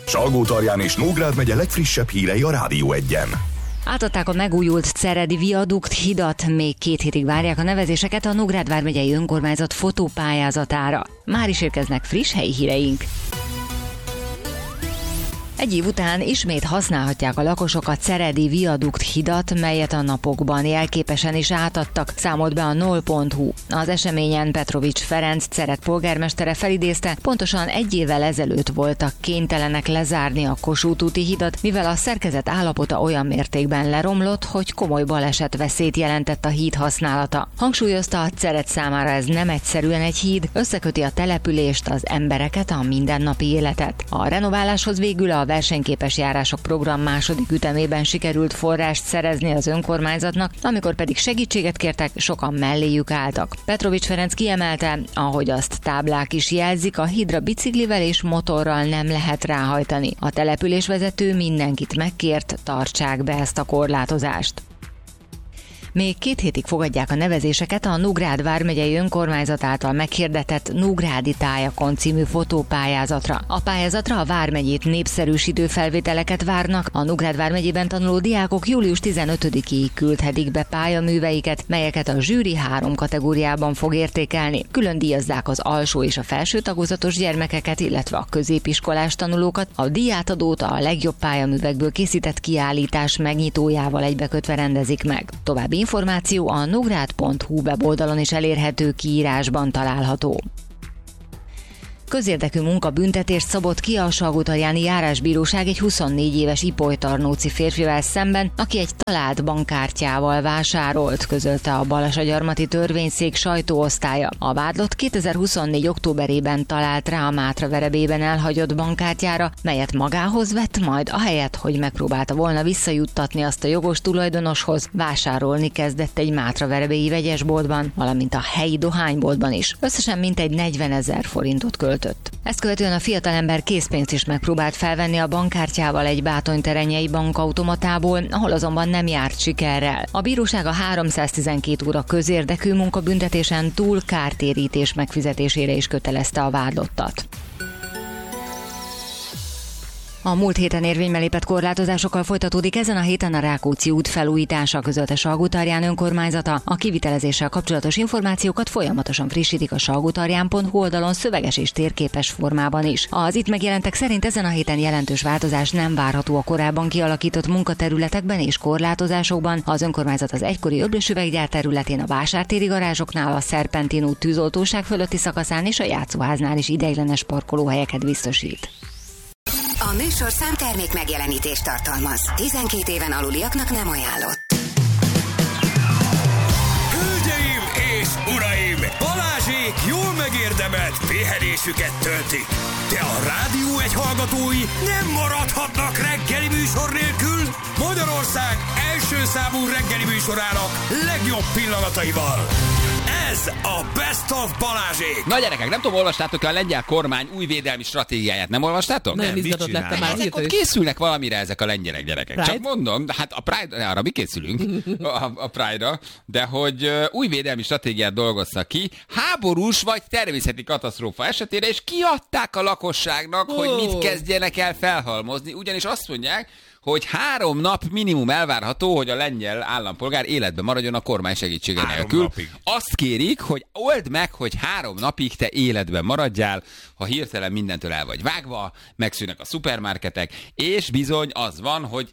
Salgótarján és Nógrád megye legfrissebb hírei a Rádió 1-en. Átadták a megújult Ceredi viadukt hidat, még 2 hétig várják a nevezéseket a Nógrád vármegyei önkormányzat fotópályázatára. Már is érkeznek friss helyi híreink. Egy év után ismét használhatják a lakosok a Ceredi viadukt hidat, melyet a napokban jelképesen is átadtak, számolt be a NOL.hu. Az eseményen Petrovics Ferenc Cered polgármestere felidézte, pontosan 1 évvel ezelőtt voltak kénytelenek lezárni a Kossuth úti hidat, mivel a szerkezet állapota olyan mértékben leromlott, hogy komoly balesetveszélyt jelentett a híd használata. Hangsúlyozta, a Cered számára ez nem egyszerűen egy híd, összeköti a települést, az embereket, a mindennapi életet. A renováláshoz végül a versenyképes járások program második ütemében sikerült forrást szerezni az önkormányzatnak, amikor pedig segítséget kértek, sokan melléjük álltak. Petrovics Ferenc kiemelte, ahogy azt táblák is jelzik, a hídra biciklivel és motorral nem lehet ráhajtani. A településvezető mindenkit megkért, tartsák be ezt a korlátozást. Még 2 hétig fogadják a nevezéseket a Nógrád vármegyei önkormányzat által meghirdetett Nógrádi tájakon című fotópályázatra. A pályázatra a vármegyét népszerűsítő felvételeket várnak, a Nógrád vármegyében tanuló diákok július 15-ig küldhetik be pályaműveiket, melyeket a zsűri 3 kategóriában fog értékelni. Külön díjazzák az alsó és a felső tagozatos gyermekeket, illetve a középiskolás tanulókat. A díjátadót a legjobb pályaművekből készített kiállítás megnyitójával egybekötve rendezik meg. További információ a nógrád.hu weboldalon is elérhető, kiírásban található. Közérdekű munkabüntetést szabott ki a Salgótarjáni Járásbíróság egy 24 éves ipolytarnóci férfivel szemben, aki egy talált bankkártyával vásárolt, közölte a Balasagyarmati törvényszék sajtóosztálya. A vádlott 2024. októberében talált rá a Mátra verebében elhagyott bankkártyára, melyet magához vett, majd ahelyett, hogy megpróbálta volna visszajuttatni azt a jogos tulajdonoshoz, vásárolni kezdett egy Mátra verebélyi vegyesboltban, valamint a helyi dohányboltban is. Összesen mintegy 40 000 forintot költött. Ezt követően a fiatalember készpénzt is megpróbált felvenni a bankkártyával egy bátorterenyei bankautomatából, ahol azonban nem járt sikerrel. A bíróság a 312 óra közérdekű munkabüntetésen túl kártérítés megfizetésére is kötelezte a vádlottat. A múlt héten érvénybe lépett korlátozókkal folytatódik ezen a héten a Rákóczi út felújítása, közölte Salgótarján önkormányzata. A kivitelezéssel kapcsolatos információkat folyamatosan frissítik a salgótarján.hu oldalon szöveges és térképes formában is. Az itt megjelentek szerint ezen a héten jelentős változás nem várható a korábban kialakított munkaterületekben és korlátozásokban. Az önkormányzat az egykori öblösüveggyár területén, a vásártéri garázsoknál, a Szerpentin út tűzoltóság fölötti szakaszán és a játszóháznál is ideiglenes parkolóhelyeket biztosít. A műsorszám termék megjelenítést tartalmaz. 12 éven aluliaknak nem ajánlott. Hölgyeim és uraim! Balázsék jól megérdemelt pihenésüket töltik. De a Rádió 1 hallgatói nem maradhatnak reggeli műsor nélkül. Magyarország első számú reggeli műsorának legjobb pillanataival. Ez a Best of Balázsék! Na gyerekek, nem tudom, olvastátok-e a lengyel kormány új védelmi stratégiáját? Nem olvastátok? Nagyon izgatott lettem már. Ezek ott készülnek valamire ezek a lengyelek gyerekek. Pride? Csak mondom, hát a Pride, arra mi készülünk, a Pride-ra, de hogy új védelmi stratégiát dolgoztak ki, háborús vagy természeti katasztrófa esetére, és kiadták a lakosságnak, hogy mit kezdjenek el felhalmozni, ugyanis azt mondják, hogy 3 nap minimum elvárható, hogy a lengyel állampolgár életben maradjon a kormány segítsége nélkül. Napig. Azt kérik, hogy old meg, hogy 3 napig te életben maradjál, ha hirtelen mindentől el vagy vágva, megszűnnek a szupermarketek, és bizony az van, hogy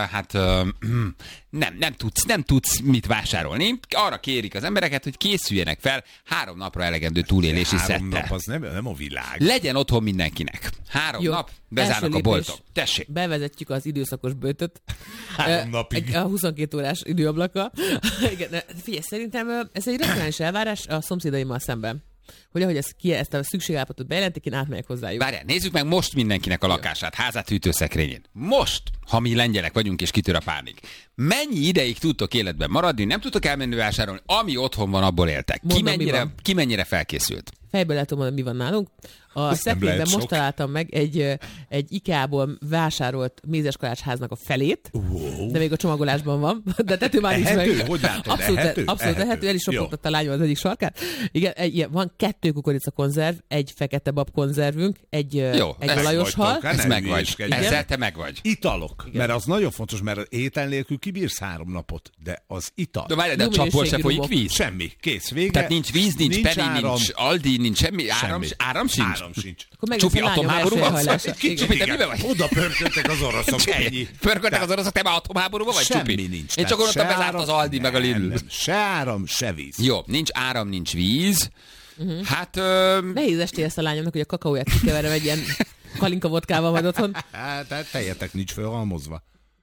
nem tudsz mit vásárolni. Arra kérik az embereket, hogy készüljenek fel 3 napra elegendő túlélési szettel. 3 nap az nem a világ. Legyen otthon mindenkinek. 3 Jó. nap, bezárnak Első a boltok. lépés. Tessék. Bevezetjük az időszakos böjtöt. 3 napig. A 22 órás időablaka. Igen, figyelj, szerintem ez egy racionális elvárás a szomszédaimmal szemben. Hogy ahogy ezt a szükségállapotot bejelentik, én átmegyek hozzájuk. Várjál, nézzük meg most mindenkinek a lakását, házát, hűtőszekrényén. Most, ha mi lengyelek vagyunk és kitör a pánik. Mennyi ideig tudtok életben maradni, nem tudtok elmenni vásárolni, ami otthon van, abból éltek. Mondd meg, mi van. Ki mennyire felkészült? fejből lehet mondani, mi van nálunk. A szekrényben most találtam meg egy IKEA-ból vásárolt mézeskalácsháznak a felét, de még a csomagolásban van, de tető már nincs meg. Hogy látod? Abszolút ehető, el is ropogtatta a lányom az egyik sarkát. Igen, van 2 kukoricakonzerv, egy fekete bab konzervünk, egy olajos hal. Ez megvagy. Ezzel te megvagy. Italok, mert az nagyon fontos, mert étel nélkül kibírsz 3 napot, de az ital. De várj, de a csapból se folyik víz? Semmi, kész, vége. Tehát nincs víz, nincs Penny, nincs Aldi, nincs semmi, áram sincs? Csupi, atomháborúban vagy? Csupi, te miben vagy? Oda pörköltek az oroszok, ennyi. Pörköltek az oroszok, te már atomháborúban vagy, Csupi? Semmi nincs. Én csak gondoltam, bezárt az Aldi meg a Lidl. Se áram, se víz. Jó, nincs áram, nincs víz. Hát... Nehéz esté ezt a lányomnak, hogy a kakaóját kikeverem egy ilyen kalinka vodkával majd otthon. Hát tejetek nincs felhalmozva.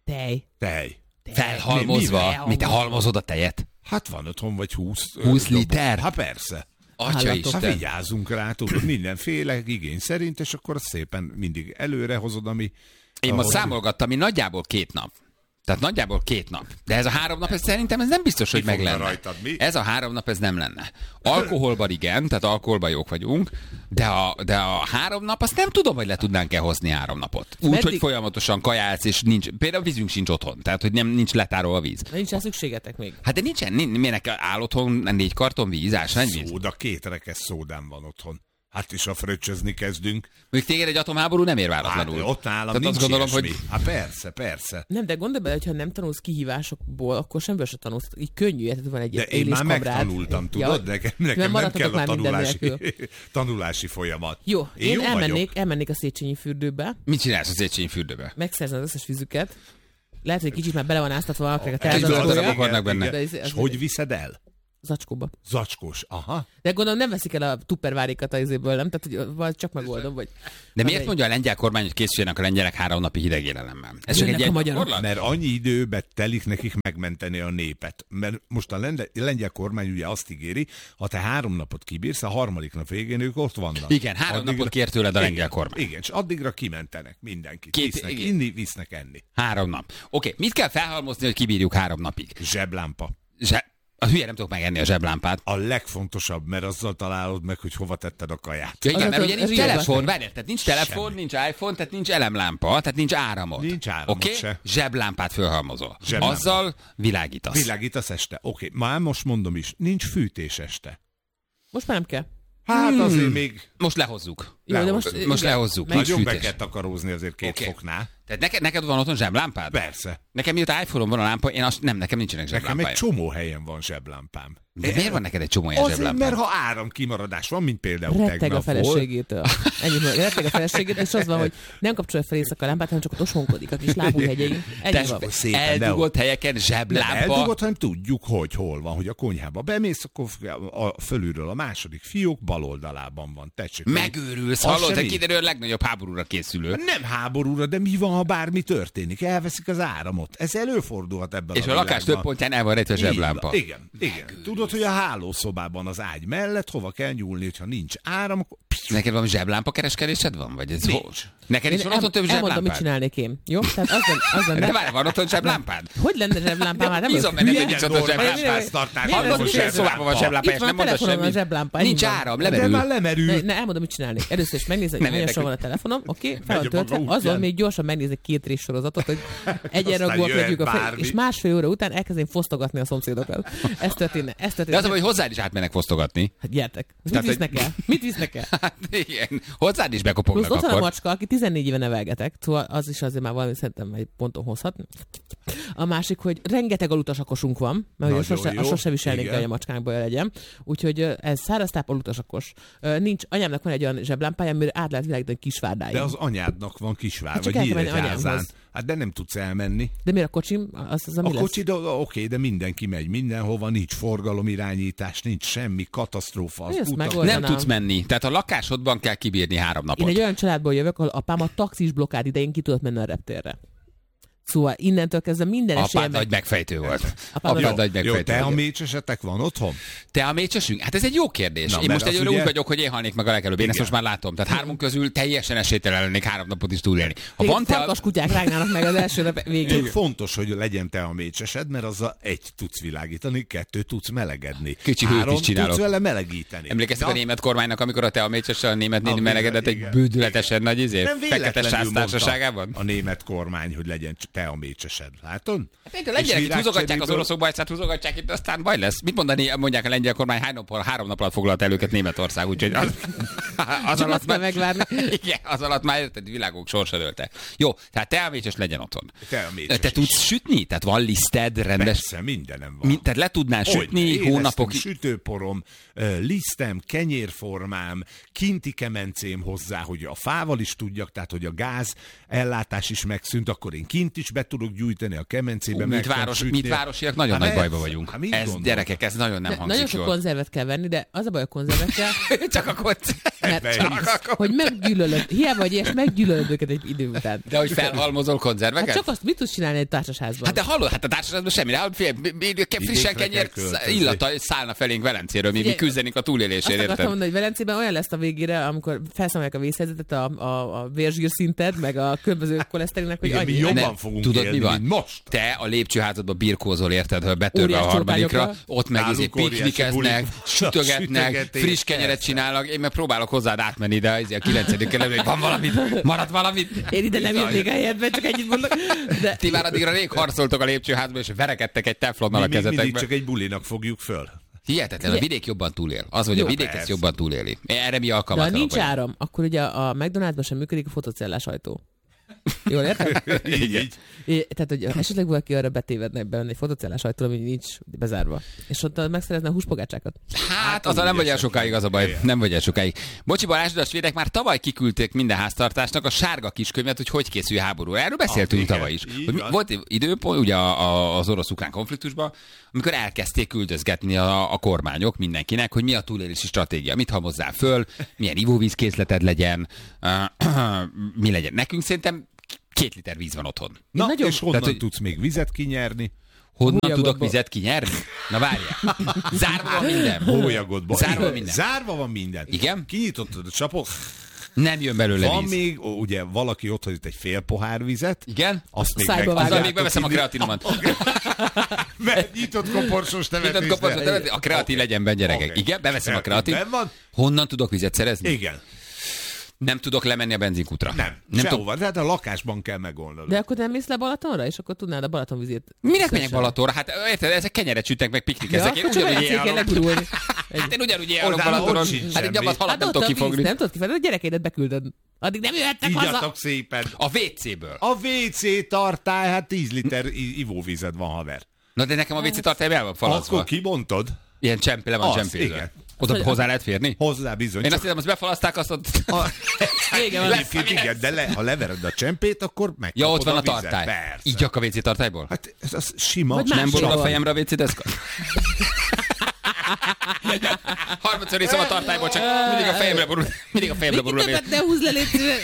Tej. Felhalmozva? Mi te halmozod a tejet? Hát van otthon vagy 20 liter? Hát persze. Atya Isten. Hát vigyázzunk rá, tudod, mindenféle igény szerint, és akkor szépen mindig előre hozod, ami... Én most számolgattam, hogy nagyjából 2 nap. Tehát nagyjából 2 nap. De ez a 3 nap, ez szerintem ez nem biztos, hogy meg lenne. Rajtad, mi? Ez a 3 nap, ez nem lenne. Alkoholban igen, tehát alkoholban jók vagyunk, de a 3 nap, azt nem tudom, hogy le tudnánk-e hozni 3 napot. Úgy, hogy folyamatosan kajálsz, és nincs, például vízünk sincs otthon, tehát hogy nincs letárolva a víz. Nincs rá szükségetek még. Hát de nincsen, miért áll otthon 4 karton víz, ásványvíz? Szóda, 2 rekesz szódám van otthon. Hát is a fröccsözni kezdünk. Még téged egy atomháború nem ér váratlanul. Hát, ott nálam tehát nincs azt gondolom, ilyesmi. hogy... Hát persze. Nem, de gondolj bele, hogyha nem tanulsz kihívásokból, akkor semmiből se tanulsz. Így könnyű, tehát van egy de én már megtanultam, tudod? Nekem nem kell a tanulási folyamat. Jó, én elmennék a Széchenyi fürdőbe. Mit csinálsz a Széchenyi fürdőbe? Megszerzem az összes vízüket. Lehet, hogy kicsit már bele van áztatva valakinek a darabok vannak benne. És hogy viszed el? Zacskóba. Zacskós, aha. De gondolom nem veszik el a tuppervárikat az izéből, nem? Tehát, hogy csak megoldom, vagy... De miért mondja a lengyel kormány, hogy készüljenek a lengyelek 3 napi hidegélelemmel? Ez csak egy ilyen gyakorlat? Mert annyi időbe telik nekik megmenteni a népet. Mert most a lengyel kormány ugye azt ígéri, ha te 3 napot kibírsz, a 3. nap végén ők ott vannak. Igen, 3 napot kért tőled a lengyel kormány. Igen, és addigra kimentenek mindenkit. Visznek inni, visznek enni. 3 nap. Oké, mit kell felhalmozni, hogy kibírjuk 3 napig? Zseblámpa. A hülye nem tudok megenni a zseblámpát. A legfontosabb, mert azzal találod meg, hogy hova tetted a kaját. Ja, igen, mert ugye nincs telefon, várjál, tehát nincs telefon, semmi. Nincs iPhone, tehát nincs elemlámpa, tehát nincs áramod. Nincs áramod se. Zseblámpát fölhalmozol. Azzal világítasz. Világítasz este. Oké, már most mondom is, nincs fűtés este. Most már nem kell. Hát azért még... Most lehozzuk. Jó, de most lehozzuk. Nagyon be kell takarózni azért 2 foknál. Tehát neked van otthon zseblámpád? Persze. Nekem mióta iPhone-on van a lámpa, nekem nincsenek zseblámpáim. Nekem egy csomó helyen van zseblámpám. De miért van neked egy csomó ilyen zseblámpád? Azért, mert ha áramkimaradás van, mint például retteg a feleségétől. Retteg a feleségétől, és az van, hogy nem kapcsolja fel éjszaka a lámpát, hanem csak ott osonkodik a kis lábújhegyein. Ennyi van. Eldugott helyeken zseblámpa. Nem eldugott, hanem tudjuk, hogy hol van, hogy a konyhába bemész, akkor fölülről a második fiók bal oldalában van. Tessék, megőrülsz, hallod? Te kiderül a legnagyobb háborúra készülő. Nem háborúra, de mi van, ha bármi történik? Elveszik az áramot. Ez előfordulhat ebben és a lakás több pontján el van rejtve a zseblámpa. Igen. Tudod, hogy a hálószobában az ágy mellett hova kell nyúlni, hogyha nincs áram, akkor... Neked valami zseblámpa kereskedésed van? Vagy ez nincs. Neked is van otthon több zseblámpád? Elmondom, mit csinálnék én. Jó? Tehát az lenne... De várj, van otthon zseblámpád? Hogy lenne zseblámpám? Hát nem bízom benne, hogy nincs otthon zseblámpád. Hallod, hogy szobában van zseblámpa, és nem mondasz semmit. Nincs áram, lemerül. De már lemerül. Ne, elmondom, mit csinálnék. Először is megnézek, hogy milyen sor van a telefonom, oké, fel van töltve, azon még gyorsan megnézek 2 rész sorozatot, hogy egyenragúak legyünk és 1,5 óra után elkezdem fosztogatni a szomszédokat. Ez történne. De az, hogy hozzád is átmennek fosztogatni. Hát gyertek. Mit visznek el? Hát igen, hozzád is bekopognak akkor. Ott van a macska, aki 14 éve nevelgetek, szóval az is azért már valami szerintem egy ponton hozhat. A másik, hogy rengeteg alutasakosunk van, mert hogy sose viselnék, hogy a macskánkból legyen. Úgyhogy ez száraztáp alutasakos. Nincs, anyámnak van egy olyan zseblámpája, amire át lehet világítani Kisvárdáig. De az anyádnak van Kisvár, vagy Nyíregyházán. Hát de nem tudsz elmenni. De miért a kocsim? Az a kocsi, oké, de mindenki megy mindenhova, nincs forgalomirányítás, nincs semmi katasztrófa. Az nem tudsz menni. Tehát a lakásodban kell kibírni 3 napot. Én egy olyan családból jövök, ahol apám a taxis blokkád idején ki tudott menni a reptérre. Szóval innentől kezdve minden esélye... Apád nagy megfejtő volt. Apád Apád nagy Jó, megfejtő te a volt. mécsesetek van otthon? Te a mécsesünk? Hát ez egy jó kérdés. Na, Én most mert az egyről ugye- úgy vagyok, hogy én halnék meg a legelőbb. Én ezt Igen. most már látom. Tehát 3 közül teljesen esélytelen lennék 3 napot is túlélni. Ha Még van te farkas kutyák rágnának meg az első nap végén. Fontos, hogy legyen te a mécsesed, mert azzal 1 tudsz világítani, 2 tudsz melegedni. Kicsi hőt is 3 csinálok. tudsz vele melegíteni. Emlékeztek a német kormánynak, amikor a te a mécsessel a német néni A melegedett egy igen. bődületesen nagy Nem fekete véletlenül sász mondta társaságában? a német kormány, hogy legyen te a mécsesed. Látod? Hát a lengyelek itt húzogatják az oroszok bajszát, húzogatják itt, aztán baj lesz. Mit mondják a lengyel kormány, 3 nap alatt foglalt el őket Németország, úgyhogy az Csak alatt azt kell megvárni. Igen, az alatt már érted, világok sorsa dőlte. Jó, tehát te a mécses legyen otthon. Te a mécses Te tudsz sütni? Tehát van liszted, rendes... Persze, mindenem van. Tehát le tudnál sütni Hogyne, hónapokig. Sütőporom, lisztem, kenyérformám, kinti kemencém hozzá, hogy a fával is tudjak, tehát hogy a gáz ellátás is megszűnt, akkor én kint is be tudok gyújtani a kemencébe, meg tudom sütni. Mi városiak nagyon Hát nagy bajba persze, vagyunk. hát mit Ez, gondolod? gyerekek, ez nagyon nem hangzik Nagyon sok jól. konzervet kell venni, de az a baj a konzervekkel, Csak a mert hogy meggyűlölöd, hiába vagy ilyes, meggyűlölöd őket egy idő után. De hogy felhalmozol konzerveket? Hát csak azt, mit tudsz csinálni egy társasházban? Hát de hallod, hát a társaságban semmi, de frissen kell kenyér költözni. illata szállna felénk Velencéről, mi Ugye, küzdenénk a azt túlélésért, akartam érted? mondani, hogy Velencében olyan lesz a végére, amikor felszámolják a vészhelyzetet, a vérzsírszinted, meg a különböző koleszterinnek, hogy Igen, mi annyi. jobban Nem, fogunk tudod, élni, mi van? mint most. Te a lépcsőházadba birkózol, érted, hogy betörve a Óriás harmadikra, csorkányokkal. ott meg Nálunk óriási piknikeznek, bulik. sütögetnek, Sütögetés, friss kenyeret persze. csinálnak, én meg próbálok hozzád átmenni, de a 9. kerületben van valamit, marad valamit. Én ide nem jötték a helyedben, csak ennyit mondok. De Ti már addigra rég harcoltok a lépcsőházba, és verekedtek egy teflonnal a Mi még mindig kezetekbe. csak egy bulinak fogjuk föl. Hihetetlen, a vidék jobban túlél. Az, hogy a Jó, vidék ezt persze. jobban túléli. Erre mi ha alkalmatlanok nincs vagyunk. áram, akkor ugye a McDonald'sban sem működik a fotocellás ajtó. Jól érted? Így. Tehát, hogy esetleg valaki arra betévedne benne egy fotocellás ajtó, ami nincs bezárva. És ott megszerezne a húspogácsákat. Hát, azzal nem vagy el sokáig, az a baj. Igen. Nem vagy el sokáig. Bocsi Balázs, de a svédek már tavaly kiküldték minden háztartásnak a sárga kiskönyvet, hogy készül háború. Erről beszéltünk igen, tavaly is. így Hogy van. volt időpont, ugye az orosz-ukrán konfliktusban, amikor elkezdték küldözgetni a kormányok mindenkinek, hogy mi a túlélési stratégia, mit hamozzál föl, milyen ivóvízkészleted legyen, mi legyen. Nekünk szerintem 2 liter víz van otthon. Na, nagyon- és honnan Tehát, hogy- tudsz még vizet kinyerni? Honnan tudok Hólyagodból. vizet kinyerni? Na várjál. Zárva van minden. Hólyagodban. Zárva Igen, minden. Zárva van minden. Igen? Kinyitottad a csapot. Nem jön belőle Van víz. még, ugye valaki ott hagyott egy fél pohár vizet. Igen? Azt még Szájba meg vágják. Azzal még beveszem a kreatinomat. Mert nyitott koporsos Nyitott temetésre. koporsot temetni, a kreatin legyen benne, gyerekek. Oké. Igen, beveszem a kreatin. Ben van? Honnan tudok vizet szerezni? Igen. Nem tudok lemenni a benzinkútra. Nem tudok. sehova. Tehát a lakásban kell megoldani. De akkor nem mész le Balatonra, és akkor tudnád a Balatonvizét. Minek menjek Balatonra? Hát érted, ezek kenyeret sütnek, meg piknikeznek. Én csak ugyanúgy olyan élok. kell legurulni. Hát én ugyanúgy élok Oda, Balatonon. ott sincs Hát egy semmi. nyamat halat Hát nem ott tudok a víz, kifogni. nem tudod kifogni, a gyerekeidet beküldöd. Addig nem jöhettek haza. Ígyatok szépen. A WC-ből. A WC tartály, hát 10 liter ivóvízed van, haver. Na de nekem a WC tartály el van falazva. Akkor kibontod? Ilyen csempé, le van Az, csempézve. igen. Oda hozzá lehet férni? Hozzá bizony. Én Csak azt hiszem, azt befalaszták, azt ott... Vége van. Egyébként igen, de ha levered a csempét, akkor megkapod Ja, ott van a vizet. tartály. Persze. Igyak a WC tartályból? Hát ez az sima. Vagy Nem más borul a van. fejemre a WC deszka? Harmadszor iszom a tartályból, csak mindig a fejemre borul. Mindig a fejemre borul a WC. Többet ne húzz le, légy szíves.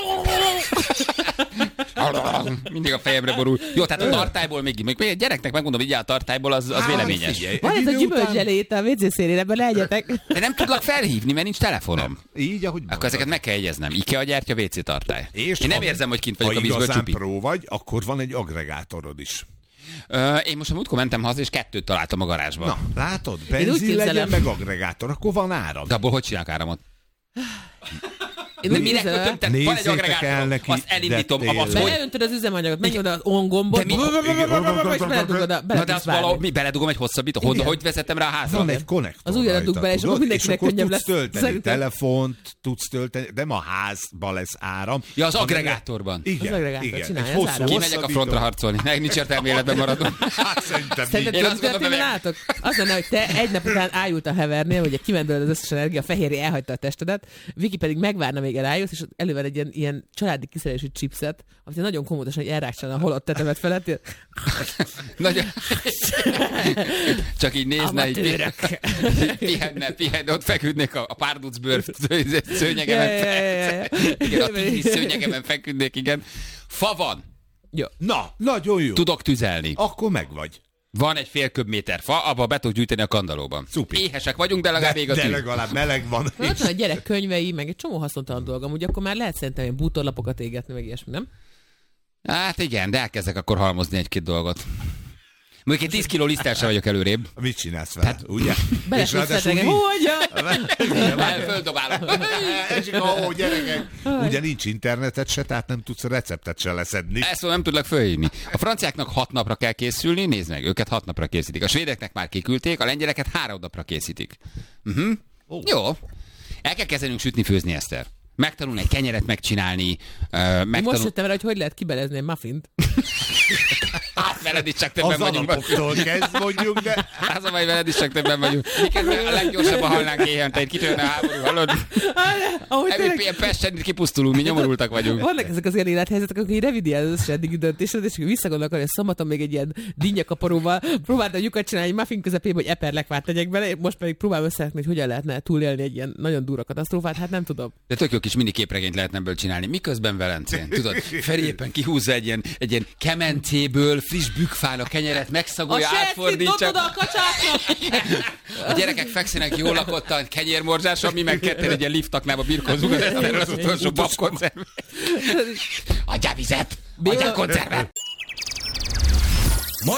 Mindig a fejemre borul. Jó, tehát a tartályból még egy gyereknek megmondom, hogy így a tartályból az véleményes. Figyelj, Van egy ez a idő után- gyümölcselét a WC szélén, ebben legyetek. De nem tudlak felhívni, mert nincs telefonom. Így, ahogy Akkor ezeket meg kell jegyeznem. IKEA gyártya, WC tartály. És Én nem ha- érzem, hogy kint vagyok a Ha vízből igazán csupi. pró vagy, akkor van egy agregátorod is. Én most a múltkor mentem haza, és 2 találtam a garázsban. Na, látod? úgy Benzin képzelem. legyen, meg agregátor, akkor van áram. De abból hogy csinálják áramot? Én De úgy minek képzelem, kötöm? Tehát van egy Nézzétek el agregátorom, neki, azt elindítom, de azt tényleg. hogy... Beöntöd az üzemanyagot, menj oda az on gombot, De mi- és beledugod a... Na de azt valahol, mi beledugom egy hosszabbít, hogy vezetem rá a házra? Van egy konnektor. Az ujjadat dug rajta, bele, és tudod? akkor mindenkinek és akkor könnyebb tudsz lesz. tölteni Szerintem. telefont, tudsz tölteni, nem a házba lesz áram. Ja, az hanem- agregátorban. Igen, Az agregátor igen. csinálja Egy az hosszú, áram. Kimegyek a frontra harcolni. Nincs értelme életben maradom. Hát szerintem Szerinted Én tudod, azt gondolom, történni hogy- látok? Az lenne, hogy te egy nap után ájult a hevernél, hogy kiment belőle az összes energia, a fehérje elhagyta a testedet, Viki pedig megvárna, még elájulsz, és elővel egy ilyen családi kiszerelésű chipset, amit nagyon komótosan, hogy elrákcsalna a halott tetemet felett. Nagyon... Csak így nézne, így Amatőrök. pihenne, ott feküdnék a párduc bőr szőnyegemen. Ja. Igen, a tigris szőnyegemen feküdnék, igen. Fa van. Jó. Na, nagyon jó. Tudok tüzelni. Akkor megvagy. Van egy fél köbméter fa, abba be tudok gyűjteni a kandallóban. Szupi. Éhesek vagyunk, de legalább ég a De tűz. legalább meleg van. Ott van a gyerek könyvei, meg egy csomó haszontalan dolgom, ugye akkor már lehet szerintem ilyen bútorlapokat égetni, meg ilyesmi, nem? Hát igen, de elkezdek akkor halmozni egy-két dolgot. Mondjuk én 10 kiló liszttel sem vagyok előrébb. Mit csinálsz vele, ugye? Belefutsz reggel, hogyan? Földobálom. Gyerekek. Ugye nincs internetet se, tehát nem tudsz a receptet se leszedni. Ezt nem tudlak fölhívni. A franciáknak 6 napra kell készülni, nézd meg, őket 6 napra készítik. A svédeknek már kiküldték, a lengyeleket 3 napra készítik. Jó. El kell kezdenünk sütni, főzni, Eszter. Megtanulni egy kenyeret megcsinálni. Most jöttem rá, hogy lehet kibelezni egy muffint. Hát veled is csak többen vagyunk. Az alapoktól kezd mondjuk, de... Az a baj, veled is csak többen vagyunk. Miközben a leggyorsabban halnánk éjjel, egy kitörne a háború, hallod? Ilyen Pesten kipusztulunk, mi nyomorultak vagyunk. Vannak ezek az ilyen élethelyzetek, akkor így revidiál az összes eddigi döntésed, és visszagondolok arra, hogy szombaton még egy ilyen dinnyakaparóval próbáltam lyukat csinálni egy muffin közepébe, hogy eperlekvárt tegyek bele, most pedig próbálom összerakni, hogy hogyan lehetne túlélni egy ilyen nagyon durva katasztrófát, hát nem tudom. De tök jó kis mini képregényt lehetne ebből csinálni. Miközben Velencén, tudod, Feri éppen kihúzza egy ilyen kemencéből friss bükfál a kenyeret, megszagolja, átfordítsa. A gyerekek fekszenek jól lakottan, kenyérmorzsással, mi meg ketten egy ilyen liftaknába birkózunk, az utolsó babkoncerv. Adjál vizet! Adjál koncervet!